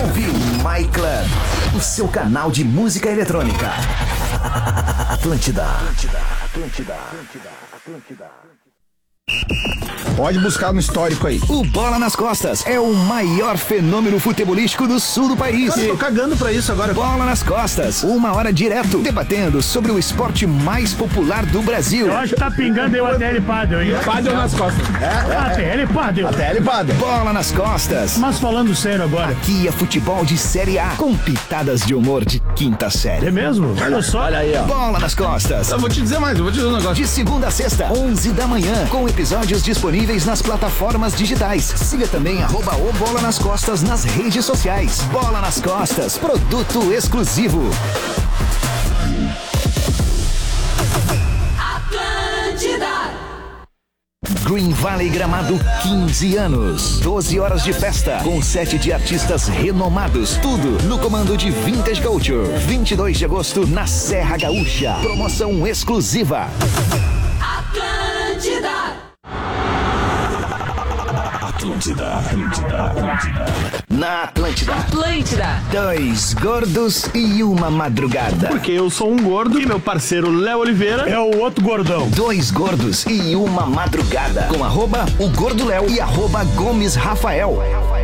ouviu My Club, o seu canal de música eletrônica. Atlântida. Pode buscar no histórico aí. O Bola nas Costas é o maior fenômeno futebolístico do sul do país. Cara, eu tô cagando pra isso agora. Bola nas Costas, 1 hora direto, debatendo sobre o esporte mais popular do Brasil. Eu acho que tá pingando eu até ele pádel, hein? Pádel nas costas. Até ele pádel. Até ele pádel. Bola nas Costas. Mas falando sério agora. Aqui é futebol de Série A, com pitadas de humor de quinta série. É mesmo? Olha só. Olha aí, ó. Bola nas Costas. Eu vou te dizer mais, eu vou te dizer um negócio. De segunda a sexta, 11 da manhã, com episódios disponíveis nas plataformas digitais. Siga também @o Bola nas Costas nas redes sociais. Bola nas Costas, produto exclusivo. Atlântida. Green Valley Gramado, 15 anos. 12 horas de festa, com 7 de artistas renomados. Tudo no comando de Vintage Culture. 22 de agosto, na Serra Gaúcha. Promoção exclusiva. Atlântida. Na Atlântida. Atlântida. 2 gordos e uma madrugada. Porque eu sou um gordo e meu parceiro Léo Oliveira É o outro gordão. 2 gordos e uma madrugada. Com @o Gordo Léo e @Gomes Rafael.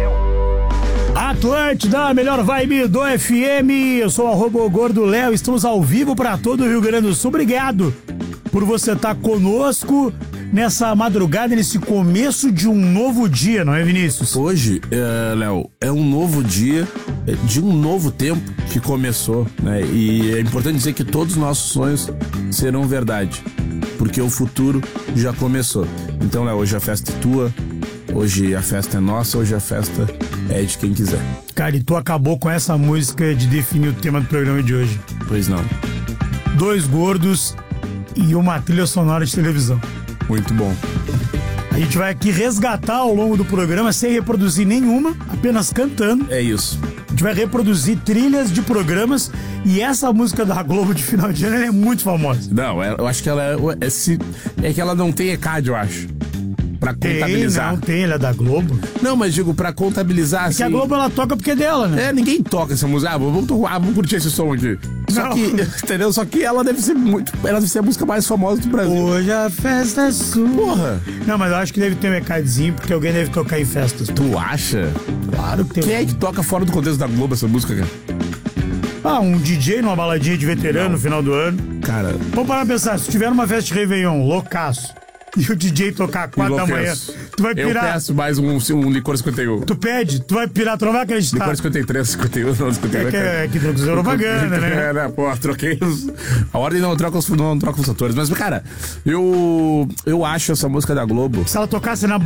Atlântida, a melhor vibe do FM. Eu sou o Gordo Léo. Estamos ao vivo para todo o Rio Grande do Sul. Obrigado por você estar conosco nessa madrugada, nesse começo de um novo dia, não é, Vinícius? Hoje, Léo, é um novo dia de um novo tempo que começou, né? E é importante dizer que todos os nossos sonhos serão verdade, porque o futuro já começou. Então, Léo, hoje a festa é tua, hoje a festa é nossa, hoje a festa é de quem quiser. Cara, e tu acabou com essa música de definir o tema do programa de hoje. Pois não. 2 gordos e uma trilha sonora de televisão. Muito bom. A gente vai aqui resgatar ao longo do programa, sem reproduzir nenhuma, apenas cantando. É isso. A gente vai reproduzir trilhas de programas e essa música da Globo de final de ano ela é muito famosa. Não, eu acho que ela é que ela não tem ECAD, eu acho. Pra contabilizar. Não tem, ela é da Globo. Não, mas digo, pra contabilizar, assim... Que a Globo ela toca porque é dela, né? Ninguém toca essa música. Vamos curtir esse som aqui. Só que, entendeu? Só que ela deve ser a música mais famosa do Brasil. Hoje a festa é sua. Porra! Não, mas eu acho que deve ter um ECADzinho, porque alguém deve tocar em festas. Tu acha? Claro que tem. Quem é que toca fora do contexto da Globo essa música, cara? Um DJ numa baladinha de veterano no final do ano. Cara... Vamos parar pra pensar, se tiver uma festa de Réveillon, loucaço, e o DJ tocar 4 da manhã, tu vai pirar. Eu peço mais um licor 51. Tu pede, tu vai pirar, tu não vai acreditar. Licor 53, 51, não, 58. É que tu usou propaganda, né? Né? Pô, troquei a ordem não troca os fatores. Mas, cara, eu acho essa música da Globo... Se ela tocasse na